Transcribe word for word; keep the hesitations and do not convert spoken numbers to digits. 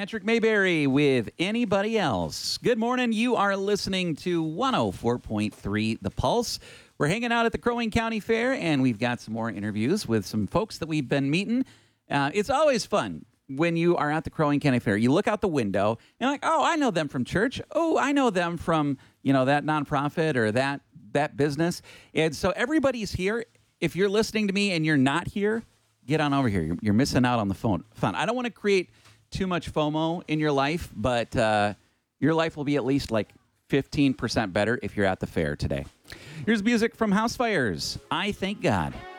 Patrick Mayberry with Anybody Else. Good morning. You are listening to one oh four point three The Pulse. We're hanging out at the Crow Wing County Fair, and we've got some more interviews with some folks that we've been meeting. Uh, it's always fun when you are at the Crow Wing County Fair. You look out the window, and you're like, oh, I know them from church. Oh, I know them from, you know, that nonprofit or that that business. And so everybody's here. If you're listening to me and you're not here, get on over here. You're, you're missing out on the phone fun. I don't want to create too much FOMO in your life, but uh, your life will be at least like fifteen percent better if you're at the fair today. Here's music from House Fires. I Thank God.